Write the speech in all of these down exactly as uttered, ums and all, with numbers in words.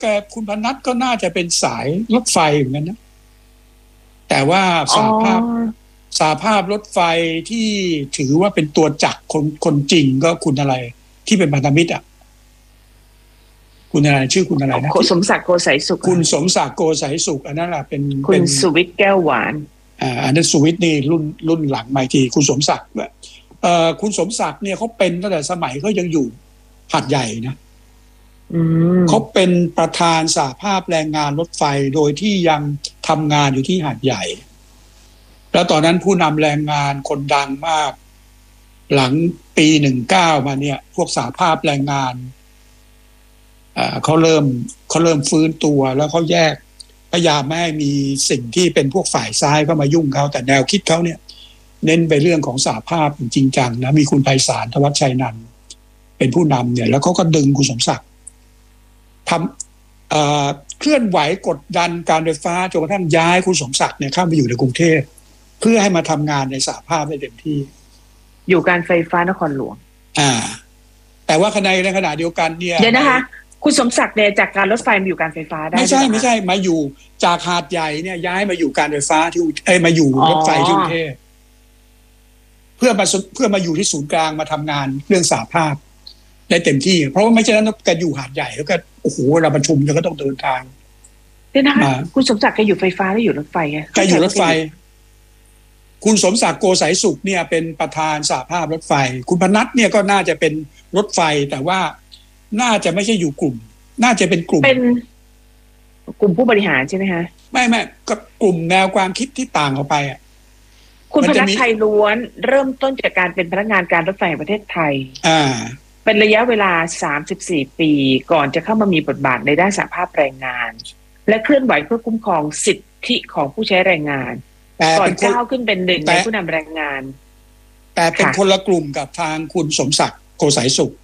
แกคุณพนัสก็น่าจะเป็นสายรถไฟเหมือนกันนะแต่ว่าสหภาพสหภาพรถไฟที่ถือว่าเป็นตัวจักรคนคนจริงก็คุณอะไรที่เป็นพันธมิตรอ่ะคุณอะไรชื่อคุณอะไรนะสมศักดิ์โกสายสุขคุณสมศักดิ์โกสายสุขอันนั้นแหละเป็นคุณสุวิทย์แก้วหวานอ่าอันนั้นสุวิทย์นี่รุ่นรุ่นหลังมาทีคุณสมศักดิ์เอ่อคุณสมศักดิ์เนี่ยเขาเป็นตั้งแต่สมัยเขายังอยู่หาดใหญ่นะเขาเป็นประธานสหภาพแรงงานรถไฟโดยที่ยังทำงานอยู่ที่หาดใหญ่แล้วตอนนั้นผู้นำแรงงานคนดังมากหลังปีหนึ่งเก้ามาเนี่ยพวกสหภาพแรงงานเขาเริ่มเขาเริ่มฟื้นตัวแล้วเขาแยกพยายามไม่ให้มีสิ่งที่เป็นพวกฝ่ายซ้ายเข้ามายุ่งเขาแต่แนวคิดเขาเนี่ยเน้นไปเรื่องของสหภาพจริงจังนะมีคุณไพศาล ธวัชชัยนันท์เป็นผู้นำเนี่ยแล้วเขาก็ดึงคุณสมศักดิ์ทำเอ่อเคลื่อนไหวกดดันการไฟฟ้าจนกระทั่งย้ายคุณสมศักดิ์เนี่ยเข้ามาอยู่ในกรุงเทพเพื่อให้มาทำงานในสหภาพได้เต็มที่อยู่การไฟฟ้านครหลวงอ่าแต่ว่าในในขณะเดียวกันเนี่ยเดี๋ยวนะคะคุณสมศักดิ์เนี่ยจากการรถไฟมาอยู่การไฟฟ้าได้ไม่ใช่ไม่ใช่มาอยู่จากหาดใหญ่เนี่ยย้ายมาอยู่การไฟฟ้าที่เอ้ยมาอยู่รถไฟที่กรุงเทพเพื่อมาเพื่อมาอยู่ที่ศูนย์กลางมาทำงานเรื่องสหภาพได้เต็มที่เพราะว่าไม่ใช่นั้นแกอยู่หาดใหญ่แล้วก็โอ้โหเราประชุมแล้วก็ต้องเดินทางเดี๋ยวนะคะคุณสมศักดิ์แกอยู่ไฟฟ้าหรืออยู่รถไฟไงแกอยู่รถไฟคุณสมศักดิ์โกสายสุขเนี่ยเป็นประธานสหภาพรถไฟคุณพนัสเนี่ยก็น่าจะเป็นรถไฟแต่ว่าน่าจะไม่ใช่อยู่กลุ่มน่าจะเป็นกลุ่มเป็นกลุ่มผู้บริหารใช่ไหมคะไม่ไม่ก็กลุ่มแนวความคิดที่ต่างออกไปอ่ะคุณพนัสไทยล้วนเริ่มต้นจากการเป็นพนักงานการรถไฟแห่งประเทศไทยอ่าเป็นระยะเวลาสามสิบสี่ปีก่อนจะเข้ามามีบทบาทในด้านสหภาพแรงงานและเคลื่อนไหวเพื่อคุ้มครองสิทธิของผู้ใช้แรงงานก่อนก้าวขึ้นเป็นหนึ่งในผู้นำแรงงานแต่เป็นคนละกลุ่มกับทางคุณสมศักดิ์โกสายสุข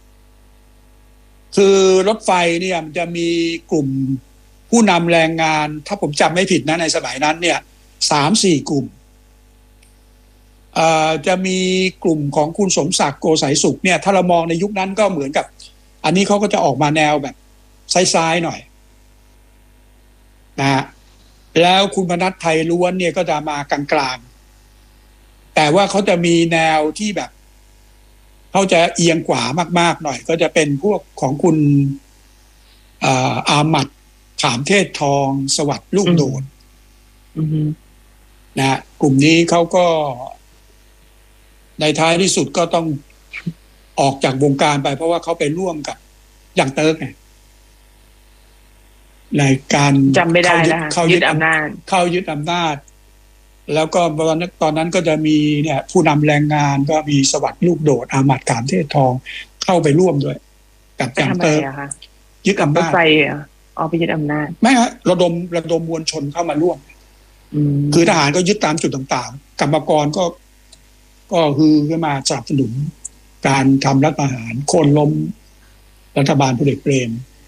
คือรถไฟเนี่ยมันจะมีกลุ่มผู้นำแรงงานถ้าผมจำไม่ผิดนะในสมัยนั้นเนี่ยสามสี่กลุ่มเอ่อจะมีกลุ่มของคุณสมศักดิ์โกสายสุขเนี่ยถ้าเรามองในยุคนั้นก็เหมือนกับอันนี้เขาก็จะออกมาแนวแบบซ้ายๆหน่อยนะฮะแล้วคุณพนัสไทยล้วนเนี่ยก็จะมากลางๆแต่ว่าเขาจะมีแนวที่แบบเขาจะเอียงขวามากๆหน่อยก็จะเป็นพวกของคุณอาหมัดขามเทศทองสวัสดิ์ลูกโดดนะกลุ่มนี้เขาก็ในท้ายที่สุดก็ต้องออกจากวงการไปเพราะว่าเขาไปร่วมกับยังเติร์กไงในการจำไม่ได้แล้วเขายึดอำนาจเข้ายึดอำนาจแล้วก็ตอนนั้นตอนนั้นก็จะมีเนี่ยผู้นำแรงงานก็มีสวัสดิ์ลูกโดดอาหมัดขามเทศทองเข้าไปร่วมด้วยกับยังเติร์กยึดอำนาจไปเอาไปยึดอำนาจไม่ฮะระดมระดมมวลชนเข้ามาร่วมคือทหารก็ยึดตามจุดต่างๆกรรมกรก็ก็คือขึ้นมาสนับสนุนการทำรัฐประหารโค่นล้มรัฐบาลพลเอกเปรม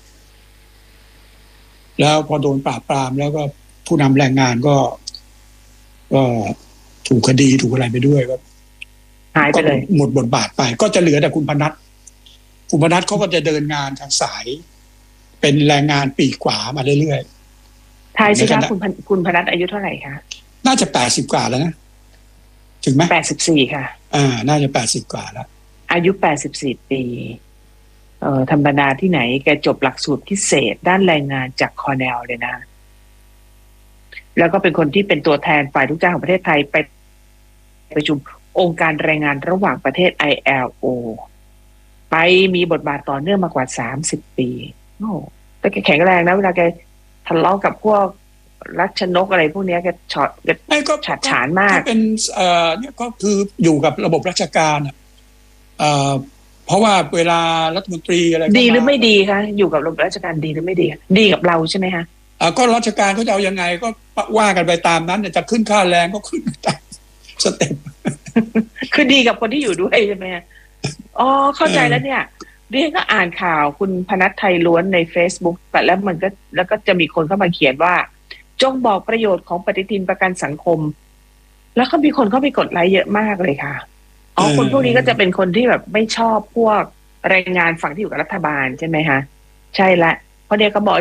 แล้วพอโดนปราบปรามแล้วก็ผู้นำแรงงานก็ก็ถูกคดีถูกอะไรไปด้วยก็หายไปเลยหมดบทบาทไปก็จะเหลือแต่คุณพนัสคุณพนัสเขาก็จะเดินงานทางสายเป็นแรงงานปีกขวามาเรื่อยๆทายสิคะคุณคุณพนัสอายุเท่าไหร่คะน่าจะแปดสิบกว่าแล้วนะถึงไหมแปดสิบสี่ค่ะอ่าน่าจะแปดสิบกว่าแล้วอายุแปดสิบสี่ปีเอ่อธรรมดาที่ไหนแกจบหลักสูตรพิเศษด้านแรงงานจากคอร์เนลเลยนะแล้วก็เป็นคนที่เป็นตัวแทนฝ่ายลูกจ้างของประเทศไทยไปประชุมองค์การแรงงานระหว่างประเทศ ไอ แอล โอ ไปมีบทบาทต่อเนื่องมากว่าสามสิบปีโอ้แต่แกแข็งแรงนะเวลาแกทะเลาะกับพวกรัชนกอะไรพวกนี้แกช็อตแกฉาดฉานมากเป็นเอ่อเนี่ยก็คืออยู่กับระบบราชการอ่ะเอ่อเพราะว่าเวลารัฐมนตรีอะไรดีหรือไม่ดีคะอยู่กับระบบราชการดีหรือไม่ดีดีกับเราใช่ไหมคะอ่าก็ราชการเขาจะเอายังไงก็ว่ากันไปตามนั้นจะขึ้นค่าแรงก็ขึ้นตามสเต็ปคือดีกับคนที่อยู่ด้วยใช่ไหมอ๋อเข้าใจแล้วเนี่ยเรียนก็อ่านข่าวคุณพนัสไทยล้วนใน Facebook แต่แล้วมันก็แล้วก็จะมีคนเข้ามาเขียนว่าจงบอกประโยชน์ของปฏิทินประกันสังคมแล้วก็มีคนเข้าไปกดไลค์เยอะมากเลยค่ะอ๋อคนพวกนี้ก็จะเป็นคนที่แบบไม่ชอบพวกแรงงานฝั่งที่อยู่กับรัฐบาลใช่ไหมคะใช่ละเพราะเนี่ยเขาบอก